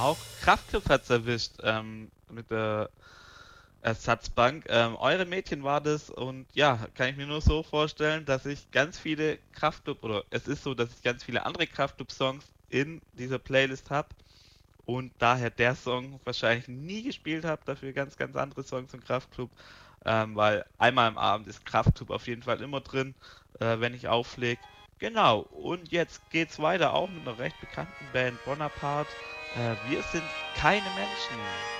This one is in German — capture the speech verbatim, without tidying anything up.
auch Kraftclub hat's erwischt ähm, mit der Ersatzbank. Ähm, eure Mädchen war das und ja, kann ich mir nur so vorstellen, dass ich ganz viele Kraftclub oder es ist so, dass ich ganz viele andere Kraftclub-Songs in dieser Playlist habe und daher der Song wahrscheinlich nie gespielt habe, dafür ganz, ganz andere Songs im Kraftclub, ähm, weil einmal am Abend ist Kraftclub auf jeden Fall immer drin, äh, wenn ich auflege. Genau, und jetzt geht's weiter, auch mit einer recht bekannten Band, Bonaparte. Äh, wir sind keine Menschen.